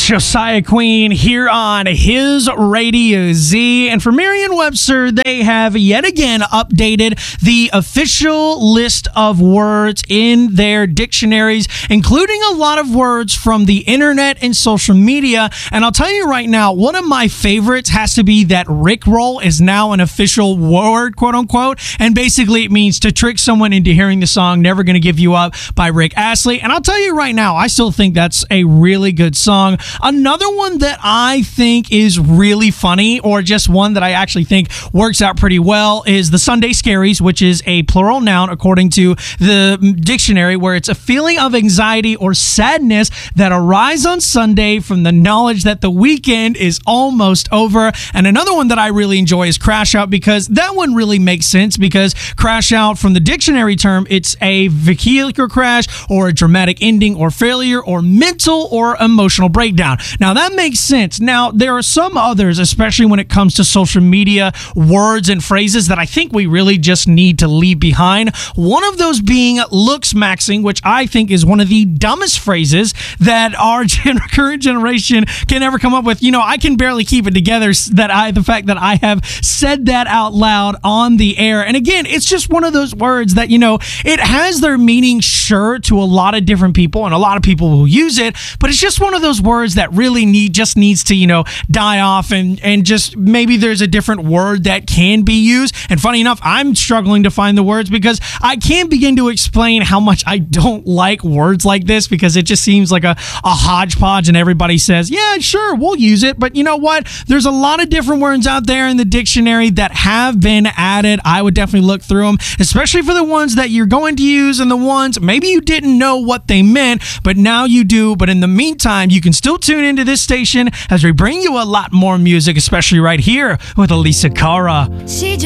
Josiah Queen here on His Radio Z. And for Merriam-Webster, they have yet again updated the official list of words in their dictionaries, including a lot of words from the internet and social media. And I'll tell you right now, one of my favorites has to be that Rickroll is now an official word, quote unquote. And basically it means to trick someone into hearing the song Never Gonna Give You Up by Rick Astley. And I'll tell you right now, I still think that's a really good song. Another one that I think is really funny, or just one that I actually think works out pretty well, is the Sunday Scaries, which is a plural noun according to the dictionary, where it's a feeling of anxiety or sadness that arise on Sunday from the knowledge that the weekend is almost over. And another one that I really enjoy is Crash Out, because that one really makes sense, because crash out from the dictionary term, it's a vehicular crash or a dramatic ending or failure or mental or emotional breakdown. Now that makes sense. Now there are some others, especially when it comes to social media words and phrases, that I think we really just need to leave behind. One of those being looks maxing, which I think is one of the dumbest phrases that our current generation can ever come up with. You know, I can barely keep it together the fact that I have said that out loud on the air. And again, it's just one of those words that, you know, it has their meaning, sure, to a lot of different people, and a lot of people will use it, but it's just one of those words that really needs to, you know, die off, and just maybe there's a different word that can be used. And funny enough, I'm struggling to find the words, because I can't begin to explain how much I don't like words like this, because it just seems like a hodgepodge, and everybody says, yeah, sure, we'll use it. But you know what? There's a lot of different words out there in the dictionary that have been added. I would definitely look through them, especially for the ones that you're going to use, and the ones maybe you didn't know what they meant, but now you do. But in the meantime, you can still tune into this station as we bring you a lot more music, especially right here with Alessia Cara.